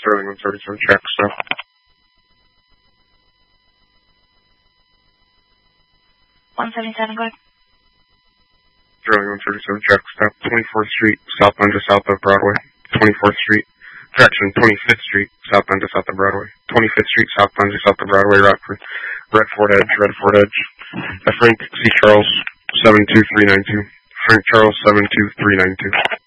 Sterling 137, track stop. Go ahead. Sterling 137, track stop. 24th Street, southbound to south of Broadway. 24th Street, correction, 25th Street, southbound to south of Broadway. 25th Street, southbound to south of Broadway, Rockford. Red Fort Edge. Frank C. Charles, 72392. Frank Charles, 72392.